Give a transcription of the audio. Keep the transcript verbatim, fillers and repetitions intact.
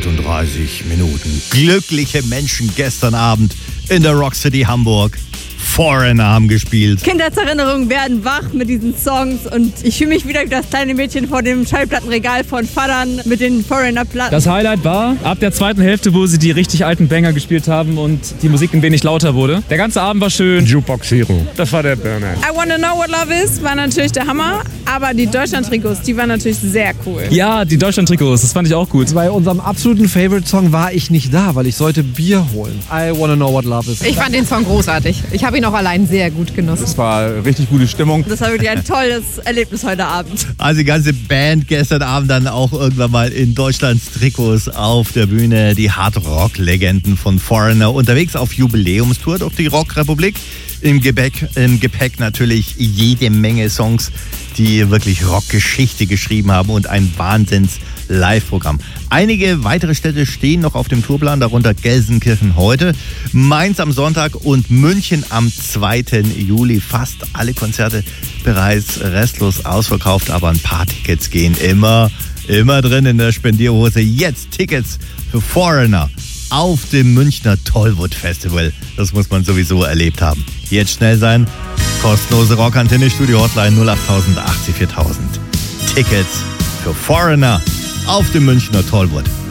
achtunddreißig Minuten. Glückliche Menschen gestern Abend in der Rock City Hamburg. Foreigner haben gespielt. Kindheitserinnerungen werden wach mit diesen Songs und ich fühle mich wieder wie das kleine Mädchen vor dem Schallplattenregal von Vatern mit den Foreigner-Platten. Das Highlight war ab der zweiten Hälfte, wo sie die richtig alten Banger gespielt haben und die Musik ein wenig lauter wurde. Der ganze Abend war schön. Jukebox Hero, das war der Burner. I Wanna Know What Love Is war natürlich der Hammer, aber die Deutschland-Trikots, die waren natürlich sehr cool. Ja, die Deutschland-Trikots, das fand ich auch gut. Bei unserem absoluten Favorite-Song war ich nicht da, weil ich sollte Bier holen. I Wanna Know What Love Is. Ich fand den Song großartig. Ich habe ihn auch allein sehr gut genossen. Es war richtig gute Stimmung. Das war wirklich ein tolles Erlebnis heute Abend. Also die ganze Band gestern Abend dann auch irgendwann mal in Deutschlands Trikots auf der Bühne. Die Hard-Rock-Legenden von Foreigner unterwegs auf Jubiläumstour durch die Rockrepublik. Im Gepäck, im Gepäck natürlich jede Menge Songs, die wirklich Rockgeschichte geschrieben haben und ein Wahnsinns-Live-Programm. Einige weitere Städte stehen noch auf dem Tourplan, darunter Gelsenkirchen heute, Mainz am Sonntag und München am zweiten Juli. Fast alle Konzerte bereits restlos ausverkauft, aber ein paar Tickets gehen immer, immer drin in der Spendierhose. Jetzt Tickets für Foreigner auf dem Münchner Tollwood Festival. Das muss man sowieso erlebt haben. Jetzt schnell sein. Kostenlose Rockantenne Studio Hotline null acht null acht achtzig viertausend. Tickets für Foreigner auf dem Münchner Tollwood.